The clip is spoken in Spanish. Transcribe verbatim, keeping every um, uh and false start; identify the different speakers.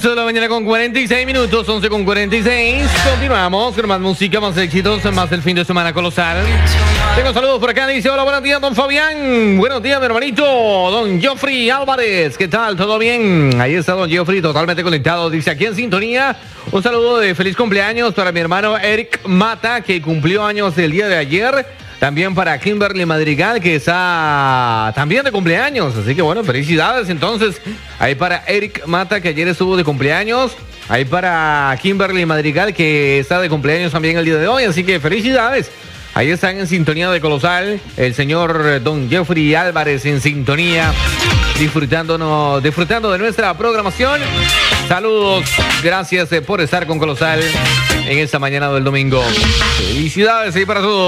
Speaker 1: once de la mañana con cuarenta y seis minutos, once con cuarenta y seis. Continuamos con más música, más éxitos, más el fin de semana colosal. Tengo saludos por acá, dice: hola, buenos días, don Fabián. Buenos días, mi hermanito, don Geoffrey Álvarez. ¿Qué tal? ¿Todo bien? Ahí está don Geoffrey, totalmente conectado. Dice: aquí en sintonía. Un saludo de feliz cumpleaños para mi hermano Eric Mata, que cumplió años el día de ayer. También para Kimberly Madrigal, que está también de cumpleaños. Así que bueno, felicidades entonces. Ahí para Eric Mata, que ayer estuvo de cumpleaños. Ahí para Kimberly Madrigal, que está de cumpleaños también el día de hoy. Así que felicidades. Ahí están en sintonía de Colosal. El señor don Geoffrey Álvarez en sintonía. Disfrutándonos, disfrutando de nuestra programación. Saludos. Gracias por estar con Colosal en esta mañana del domingo. Felicidades ahí para todos.